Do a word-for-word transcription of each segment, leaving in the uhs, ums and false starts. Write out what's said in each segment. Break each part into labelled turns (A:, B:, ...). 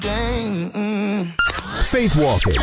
A: Faith Walking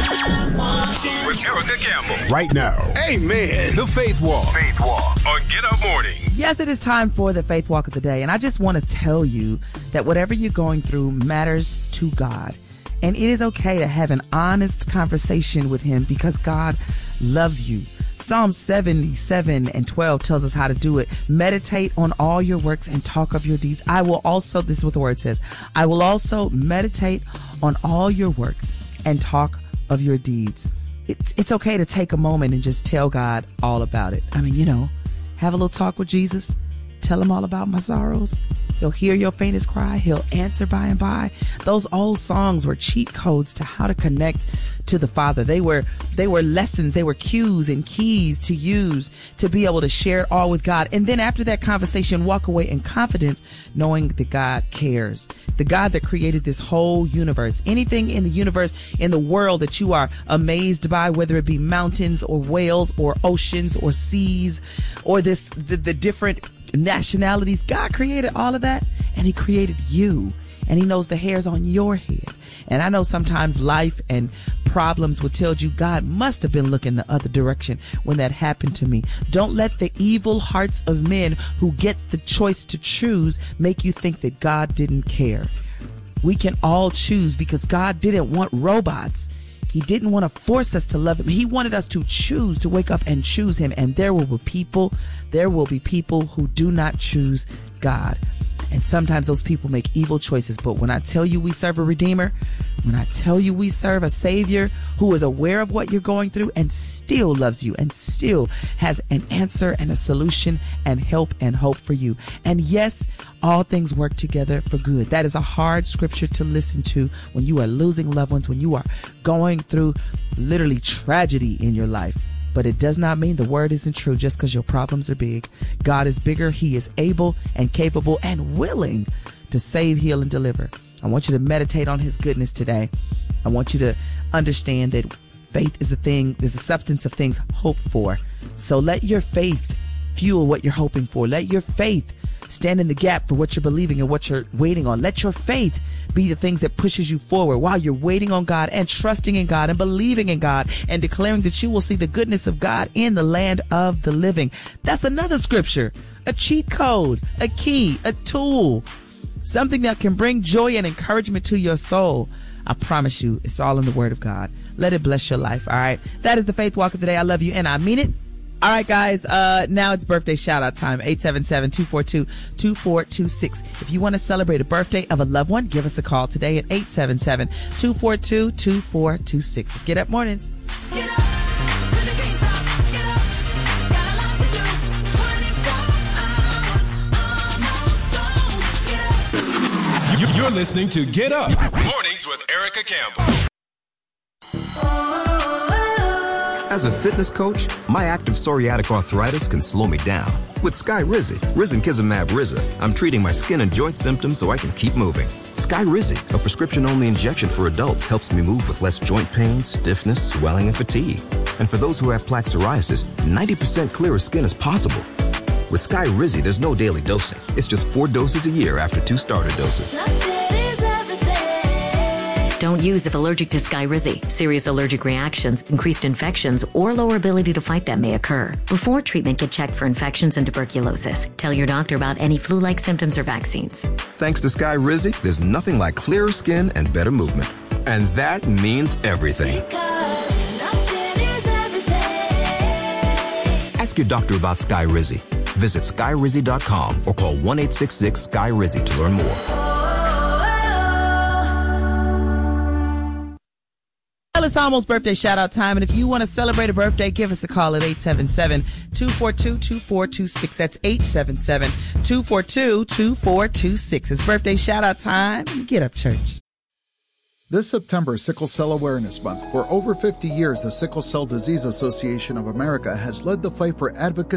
B: with Erica Campbell.
A: Right now.
B: Amen.
A: The Faith Walk.
B: Faith Walk on Get Up Morning.
C: Yes, it is time for the Faith Walk of the day. And I just want to tell you that whatever you're going through matters to God. And it is okay to have an honest conversation with him because God loves you. Psalm seventy-seven and twelve tells us how to do it. Meditate on all your works and talk of your deeds. I will also, this is what the word says, I will also meditate on all your work and talk of your deeds. It's, it's okay to take a moment and just tell God all about it. I mean, you know, have a little talk with Jesus. Tell him all about my sorrows. He'll hear your faintest cry. He'll answer by and by. Those old songs were cheat codes to how to connect to the Father. They were they were lessons. They were cues and keys to use to be able to share it all with God. And then after that conversation, walk away in confidence, knowing that God cares. The God that created this whole universe. Anything in the universe, in the world that you are amazed by, whether it be mountains or whales or oceans or seas or this the, the different nationalities, God created all of that, and he created you, and he knows the hairs on your head. And I know sometimes life and problems will tell you God must have been looking the other direction when that happened to me. Don't let the evil hearts of men who get the choice to choose make you think that God didn't care. We can all choose because God didn't want robots. He didn't want to force us to love him. He wanted us to choose, to wake up and choose him. And there will be people, there will be people who do not choose God. And sometimes those people make evil choices. But when I tell you we serve a Redeemer, when I tell you we serve a Savior who is aware of what you're going through and still loves you and still has an answer and a solution and help and hope for you. And yes, all things work together for good. That is a hard scripture to listen to when you are losing loved ones, when you are going through literally tragedy in your life. But it does not mean the word isn't true just because your problems are big. God is bigger. He is able and capable and willing to save, heal, and deliver. I want you to meditate on his goodness today. I want you to understand that faith is the thing, is the substance of things hoped for. So let your faith fuel what you're hoping for. Let your faith stand in the gap for what you're believing and what you're waiting on. Let your faith be the things that pushes you forward while you're waiting on God and trusting in God and believing in God and declaring that you will see the goodness of God in the land of the living. That's another scripture, a cheat code, a key, a tool, something that can bring joy and encouragement to your soul. I promise you, it's all in the word of God. Let it bless your life. All right. That is the Faith Walk of the day. I love you and I mean it. All right, guys, uh, now it's birthday shout-out time, eight seven seven, two four two, two four two six. If you want to celebrate a birthday of a loved one, give us a call today at eight seven seven, two four two, two four two six. Let's get up mornings. Get up.
A: You're listening to Get Up Mornings with Erica Campbell.
D: As a fitness coach, my active psoriatic arthritis can slow me down. With Skyrizi, Risankizumab Riza, I'm treating my skin and joint symptoms so I can keep moving. Skyrizi, a prescription-only injection for adults, helps me move with less joint pain, stiffness, swelling, and fatigue. And for those who have plaque psoriasis, ninety percent clearer skin is possible. With Skyrizi, there's no daily dosing. It's just four doses a year after two starter doses.
E: Don't use if allergic to Skyrizi. Serious allergic reactions, increased infections, or lower ability to fight them may occur. Before treatment, get checked for infections and tuberculosis. Tell your doctor about any flu-like symptoms or vaccines.
D: Thanks to Skyrizi, there's nothing like clearer skin and better movement. And that means everything. Ask your doctor about Skyrizi. Visit Skyrizi dot com or call one eight six six Sky Rizi to learn more.
C: Well, it's almost birthday shout-out time, and if you want to celebrate a birthday, give us a call at eight seven seven, two four two, two four two six. That's eight seven seven, two four two, two four two six. It's birthday shout-out time. Get up, church.
F: This September is Sickle Cell Awareness Month. For over fifty years, the Sickle Cell Disease Association of America has led the fight for advocacy